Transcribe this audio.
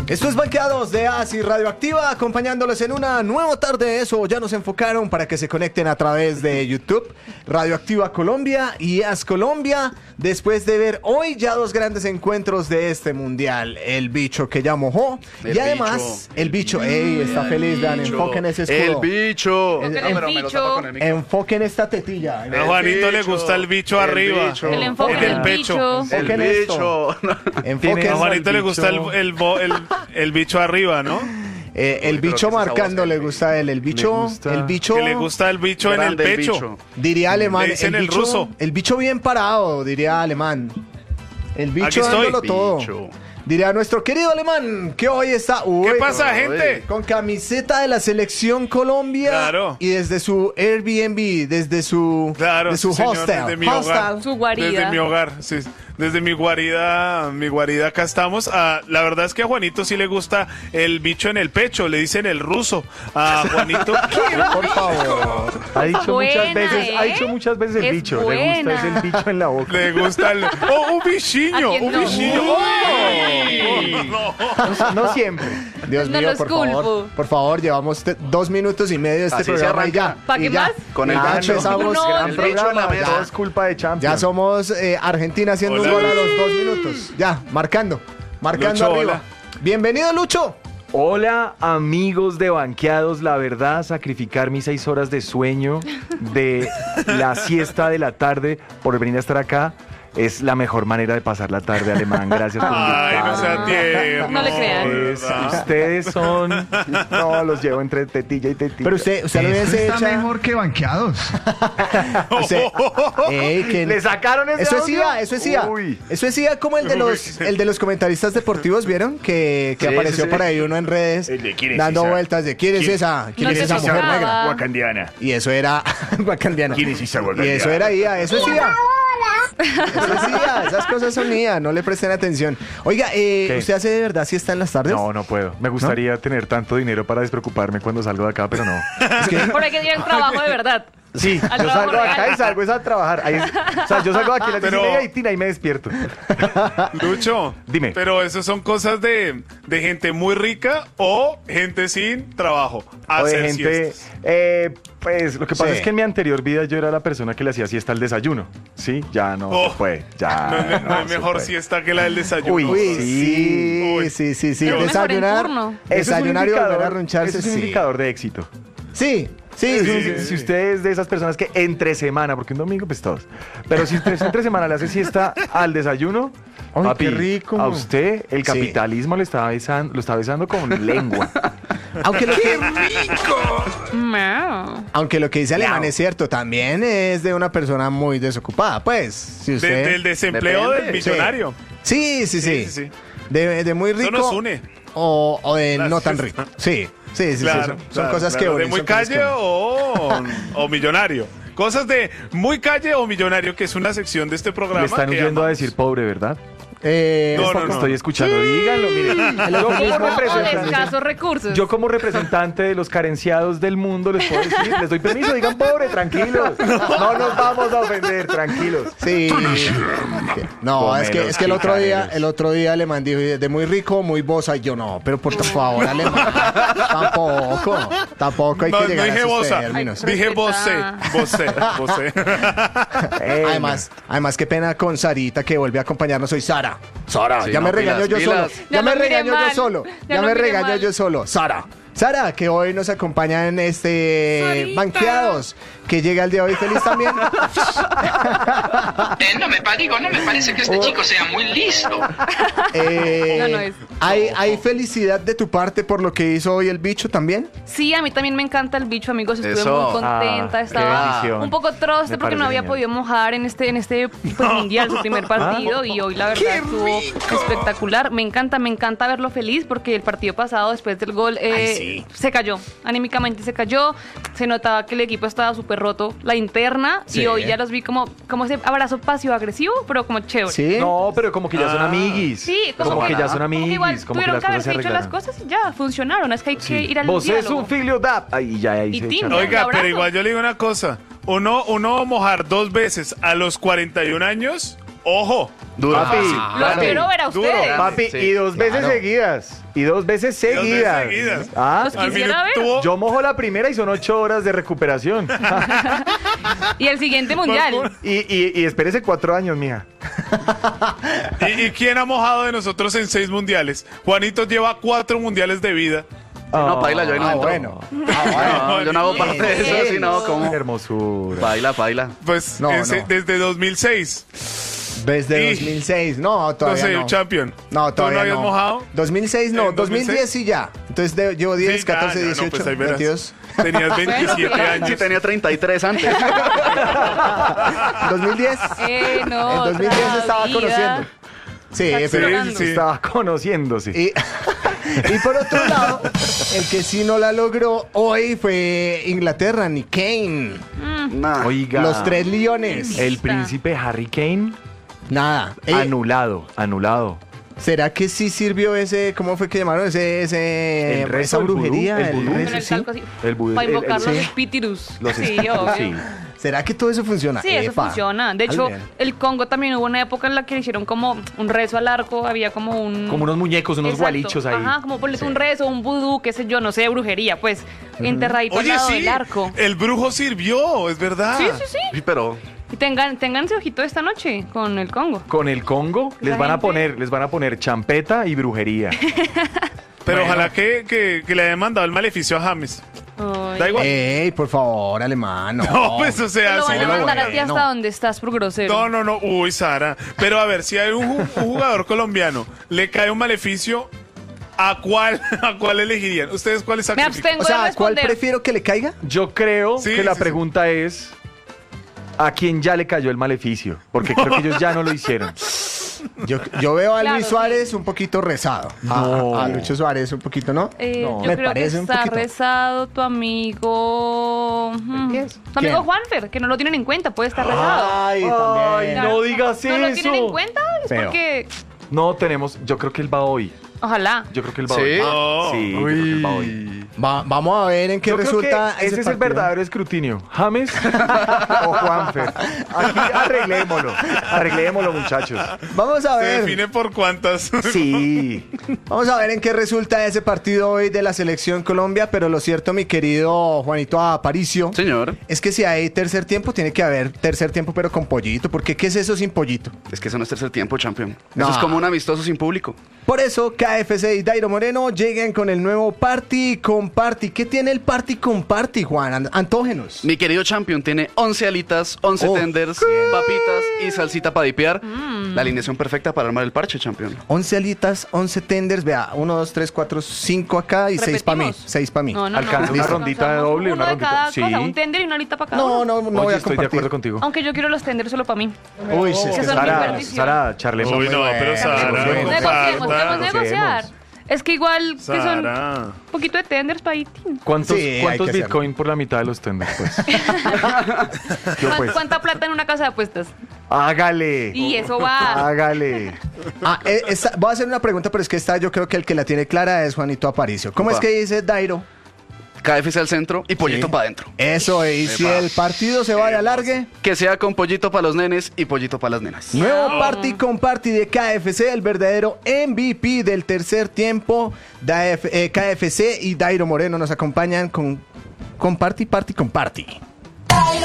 Esto es Banqueados de Asi Radioactiva, acompañándoles en una nueva tarde. Eso ya nos enfocaron para que se conecten a través de YouTube, Radioactiva Colombia y As Colombia. Después de ver hoy ya dos grandes encuentros de este mundial, el bicho que ya mojó y además el bicho, está feliz, vean, enfoquen ese escudo. El bicho. Enfoquen esta tetilla. A Juanito le gusta el bicho arriba. El enfoque en el del pecho. Enfoquen esto. Enfoquen A Juanito le gusta el bicho arriba, ¿no? el bicho marcando le gusta a él. El bicho. Que le gusta el bicho en el pecho. Diría Alemán. Le dicen el bicho, ruso. El bicho bien parado, diría Alemán. El bicho Aquí estoy. dándolo todo. Bicho. Diría nuestro querido Alemán, que hoy está... Uy, ¿Qué pasa, gente? con camiseta de la Selección Colombia. Claro. Y desde su Airbnb, desde su, Claro, de su sí, señor, hostel. desde mi hogar. Su guarida. Desde mi hogar, sí. Desde mi guarida acá estamos. La verdad es que a Juanito sí le gusta el bicho en el pecho, le dicen el ruso. A Juanito. Por favor. Ha dicho Buena, muchas veces el Es bicho. Le buena. gusta el bicho en la boca. Le gusta el. ¡Oh, un bichiño! ¿A quién ¡Un no? bichiño! No siempre. Dios No mío, los por culpo. favor. Por favor, llevamos 2 minutos y medio de este Así se programa y ya. arranca. ¿Pa' qué y ya. más? Con el Ya gancho. empezamos. No, gran el bicho en la mesa. Todo es culpa de Champions. Ya somos Argentina haciendo Hola. un gol a los 2 minutos. Ya, marcando Lucho, arriba. hola. Bienvenido, Lucho. Hola, amigos de Banqueados. La verdad, sacrificar mis 6 horas de sueño de la siesta de la tarde por venir a estar acá es la mejor manera de pasar la tarde, Alemán. Gracias por Ay, no sea invitarme. tierno. No le crean. Ustedes son... No, los llevo entre tetilla y tetilla. Pero usted lo Eso hubiese está hecho. mejor que banqueados. ¿Le sacaron ese Eso es audio? IA, eso es IA. Uy. Eso es IA como el de los comentaristas deportivos, ¿vieron? Que Sí, apareció sí, sí. por ahí uno en redes El de, ¿quién es dando esa? vueltas de ¿quién es esa? ¿Quién No es se esa mujer tocaba. negra? Wakandiana. Y eso era Wakandiana. ¿Quién es esa Y wakandiana? eso era IA, eso es IA. Eso es IA, esas cosas son IA, no le presten atención. Oiga, ¿usted hace de verdad si está en las tardes? No puedo. Me gustaría tener tanto dinero para despreocuparme cuando salgo de acá, pero no. Por ahí que ir al trabajo de verdad. Sí, Al yo trabajo salgo de acá real. y salgo es a trabajar. O sea, yo salgo de aquí a las Pero- 10:30 y tina y me despierto. Lucho, Dime. Pero eso son cosas de gente muy rica o gente sin trabajo. O de Hacer gente... siestas. Pues lo que pasa Sí. es que en mi anterior vida yo era la persona que le hacía siesta al desayuno. Sí, ya no Oh. se puede. Ya No hay se mejor puede. siesta que la del desayuno. Uy, Uy, sí, Uy. sí. Es mejor en Desayunar, turno. Eso es un desayunar y volver a indicador- arruncharse, eso es un sí. indicador de éxito. Sí. Si usted es de esas personas que entre semana, porque un domingo pues todos, pero si usted entre semana le hace siesta al desayuno, Ay, papi, qué rico. a usted el Sí. capitalismo lo está besando con lengua. Aunque lo que, Miau. aunque lo que dice Alemán es cierto, también es de una persona muy desocupada, pues. Si usted... Del desempleo Depende. del millonario. Sí. Sí. De muy Eso rico nos une. o de Las no tan fiestas. rico. Sí. Claro, Son claro, cosas que claro. De unen, muy son cosas que calle unen. o millonario. Cosas de muy calle o millonario, que es una sección de este programa. Le están que oyendo a amamos. decir pobre, ¿verdad? No, Es no, porque no. estoy escuchando. Díganlo, miren. Yo como O de representante- escasos recursos. Yo como representante de los carenciados del mundo les puedo decir, les doy permiso, digan pobre, tranquilos. No nos vamos a ofender, tranquilos. Sí. No, es que Gomelos, el otro día Alemán dijo de muy rico, muy bosa. Y yo no, pero por favor, Alemán. Tampoco hay que No llegar a dije esos bosa, términos. dije Respeta. vocé. Además, qué pena con Sarita que vuelve a acompañarnos hoy. Sara, Sí, ya no, me regañó yo pilas, solo. pilas. Ya Ya me lo miré regañó yo mal. solo. Ya Ya lo me miré regañó mal. yo solo. Sara, que hoy nos acompaña en este Sarita. Banqueados, que llega el día de hoy feliz también. No me parece que este chico sea muy listo. No es. ¿Hay felicidad de tu parte por lo que hizo hoy el bicho también? Sí, a mí también me encanta el bicho, amigos. Estuve Eso. muy contenta. Ah, Estaba qué bendición. un poco troste Me porque no parece había genial. podido mojar en este pues, mundial, su primer partido. Y hoy, la verdad, estuvo espectacular. Me encanta verlo feliz porque el partido pasado, después del gol, se cayó. Anímicamente se cayó. Se notaba que el equipo estaba súper roto, la interna. Sí. Y hoy ya los vi como ese abrazo pasivo-agresivo, pero como chévere. Sí. No, pero como que ya son amiguis. Sí, como que ya son como que igual amiguis, como que tuvieron las que cosas se haberse dicho las arreglaron. cosas y ya funcionaron. Es que hay que ir al Vos es diálogo. un filho da. Ahí ya ahí Y se Tinder. echaron. Oiga, abrazo. pero igual yo le digo una cosa. Uno mojar 2 veces a los 41 años, ojo, Duro. Papi, Los quiero ver a Duro. ustedes. papi, Sí. y 2 veces seguidas. Y 2 veces seguidas. seguidas. Ah, Los Al quisiera fin ver. tuvo- yo mojo la primera y son 8 horas de recuperación. Y el siguiente mundial. y espérese 4 años, mija. ¿Y quién ha mojado de nosotros en 6 mundiales? Juanito lleva 4 mundiales de vida. No, paila, yo ahí no entro. bueno. No, yo no hago parte de eso, sino como... Hermosura. Paila. Pues No, ese- no. desde 2006. Desde Y- 2006. No, No todavía sé, no. champion. No, ¿Tú todavía no habías no. mojado? 2006 no, ¿En 2010 sí ya. Entonces llevo 10, Sí, 14, ya, 18, pues ahí verás. 22. Tenías 27 Bueno, años. Sí, tenía 33 antes. 2010. No, En 2010 estaba otra vida. conociendo. Sí, Está pero... explorando. sí. Estaba conociéndose. Y por otro lado, el que sí no la logró hoy fue Inglaterra, Nick Kane. Nah. Oiga. Los 3 leones. El príncipe Harry Kane, Nada. anulado. ¿Será que sí sirvió ese, cómo fue que llamaron ese El rezo, esa el vudú, brujería? el vudú. Con rezo, el sí? talco así. El vudú, Para invocar el- los sí. espíritus. Los Sí, espíritus, obvio. sí. ¿Será que todo eso funciona? Sí, eso Epa. funciona. De hecho, Al ver. el Congo también hubo una época en la que le hicieron como un rezo al arco, había como un... Como unos muñecos, unos Exacto. gualichos ahí. Ajá, como ponle un rezo, un vudú, qué sé yo, no sé, brujería, pues, enterradito al Oye, lado sí, del arco. el brujo sirvió, es verdad. Sí, sí, sí. Sí, pero... Y ténganse ojito esta noche con el Congo. Con el Congo les van a poner champeta y brujería. Pero Bueno. ojalá que le hayan mandado el maleficio a James. Ay. Da igual. Ey, por favor, alemán. No, pues o Te sea, lo sí van le a van mandar a ti bueno. hasta donde estás por grosero. No. Uy, Sara. Pero a ver, si hay un jugador colombiano, le cae un maleficio, ¿a cuál elegirían? ¿Ustedes cuáles Me sacrifican? abstengo O sea, de ¿cuál responder. prefiero que le caiga? Yo creo Sí, que la sí, pregunta es ¿a quién ya le cayó el maleficio? Porque creo que ellos ya no lo hicieron. Yo veo a Claro, Luis sí. Suárez un poquito rezado. No. A Lucho Suárez un poquito, ¿no? No. Yo Me creo que parece un está poquito. rezado tu amigo. Tu amigo ¿Quién? Juanfer, que no lo tienen en cuenta, puede estar rezado. Ay, Ay, también. no digas ¿No lo eso. tienen en cuenta? Es Feo. porque. No tenemos, yo creo que él va hoy. Ojalá. Yo creo que él va ¿Sí? hoy. No. Sí, yo creo que él va hoy. Vamos a ver en qué Yo creo resulta que ese es el partido. verdadero escrutinio. ¿James o Juanfer? Aquí arreglémoslo, muchachos. Vamos a Se ver. define por cuántas. Sí. Vamos a ver en qué resulta ese partido hoy de la selección Colombia, pero lo cierto, mi querido Juanito Aparicio, Señor, es que si hay tercer tiempo, tiene que haber tercer tiempo, pero con pollito, porque ¿qué es eso sin pollito? es que eso no es tercer tiempo, champion. No. Eso es como un amistoso sin público. Por eso, KFC y Dairo Moreno lleguen con el nuevo Party con Party. ¿Qué tiene el Party con Party, Juan? Antógenos. Mi querido champion tiene 11 alitas, 11 Oh, tenders, papitas y salsita para dipear. La alineación perfecta para armar el parche, champion. 11 alitas, 11 tenders, vea, 1, 2, 3, 4, 5 acá y 6 para mí. ¿Repetimos? 6 para mí. Alcanza una rondita de doble, uno una de rondita- cada sí. cosa, un tender y una alita para cada No, uno. no voy Oye, a estoy de compartir. acuerdo contigo. Aunque yo quiero los tenders solo para mí. Uy, sí, es que son mi Sara, perdición. Sara, charlemos. Uy, no, pero Bueno, Sara, bueno. no Negociemos, comparta. podemos negociar. Es que igual que son Sara. un poquito de tenders para ahí. ¿Cuántos, Sí, hay cuántos que hacerlo. Bitcoin por la mitad de los tenders, pues? Yo, pues. ¿Cuánta plata en una casa de apuestas? Hágale. Y eso va. Hágale. Voy a hacer una pregunta, pero es que esta yo creo que el que la tiene clara es Juanito Aparicio. ¿Cómo es Opa. que dice Dairo? KFC al centro y pollito Sí. para adentro. Eso, y si el partido se va de alargue, Que sea con pollito para los nenes y pollito para las nenas. nuevo Party con Party de KFC, el verdadero MVP del tercer tiempo. KFC y Dairo Moreno nos acompañan con Party con Party.